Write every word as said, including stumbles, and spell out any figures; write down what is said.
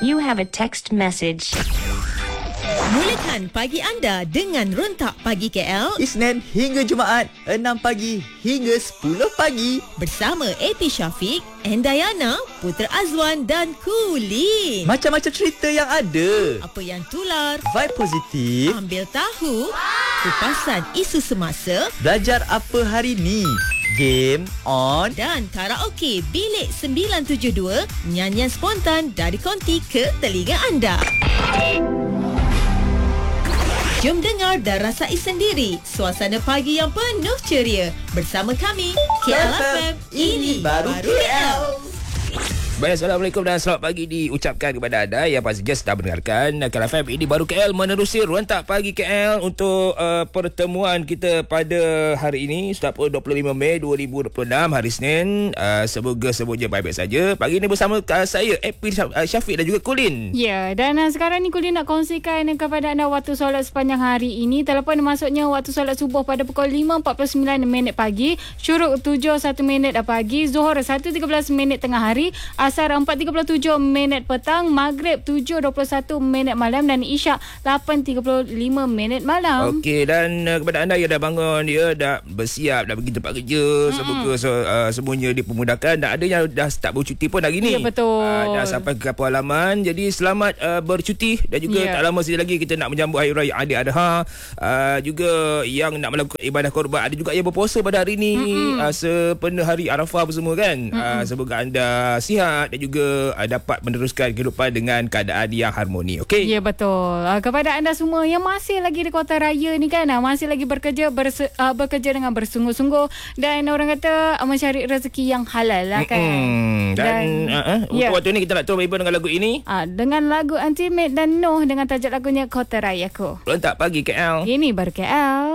You have a text message. Mulakan pagi anda dengan Rentak Pagi K L Isnin hingga Jumaat enam pagi hingga sepuluh pagi bersama A P Syafiq, Endayana, Putra Azwan dan Kulin. Macam-macam cerita yang ada. Apa yang tular, Vibe positif. ambil tahu, kupasan isu semasa Belajar apa hari ni. Game on. dan karaoke Bilik sembilan tujuh dua, nyanyian spontan dari konti ke telinga anda. Jom dengar dan rasai sendiri suasana pagi yang penuh ceria bersama kami K L F M. Ini baru K L. Baik, Assalamualaikum dan selamat pagi diucapkan kepada anda yang pastinya sedang mendengarkan K L F M. Ini baru K L menerusi Rentak Pagi K L untuk uh, pertemuan kita pada hari ini, dua puluh lima Mei dua ribu dua puluh enam, hari Isnin. Uh, semoga semuanya baik-baik saja. Pagi ini bersama uh, saya A P Syafiq dan juga Kulin. Ya, dan uh, sekarang ni Kulin nak kongsikan kepada anda waktu solat sepanjang hari ini. Telefon masuknya waktu solat subuh pada pukul lima empat puluh sembilan minit pagi, syuruk tujuh satu minit pagi, zuhur satu tiga belas minit tengah hari, Asar empat tiga puluh tujuh minit petang, Maghrib tujuh dua puluh satu minit malam dan Isyak lapan tiga puluh lima minit malam. Okey, dan uh, kepada anda yang dah bangun, dia dah bersiap, dah pergi tempat kerja, mm-hmm. semoga so, uh, semuanya dipermudahkan. Dan ada yang dah start bercuti pun hari ni. Ya, betul. Uh, dah sampai ke kampung halaman. Jadi selamat uh, bercuti. Dan juga yeah. tak lama sekali lagi kita nak menyambut Hari Raya Aidil-Adha. Uh, juga yang nak melakukan ibadah korban. Ada juga yang berpuasa pada hari ni, mm-hmm. uh, sepenuh hari Arafah apa semua kan. Mm-hmm. Uh, semoga anda sihat dan juga uh, dapat meneruskan kehidupan dengan keadaan yang harmoni. Okey? Ya, betul. Uh, kepada anda semua yang masih lagi di kota raya ni kan, uh, masih lagi bekerja berse, uh, bekerja dengan bersungguh-sungguh dan orang kata uh, mencari rezeki yang halal lah kan. Mm-hmm. Dan, dan uh, uh, untuk yeah. waktu ni kita nak terus berhibur dengan lagu ini. Uh, dengan lagu Antimate dan Noh dengan tajuk lagunya Kota Rayaku. Rentak Pagi K L. Ini baru K L.